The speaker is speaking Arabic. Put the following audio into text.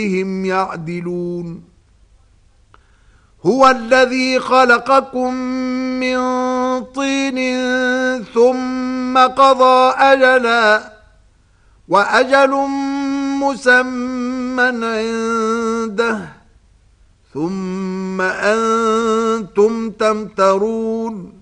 هم يعدلون هو الذي خلقكم من طين ثم قضى أجلا وأجل مسمى عنده ثم أنتم تمترون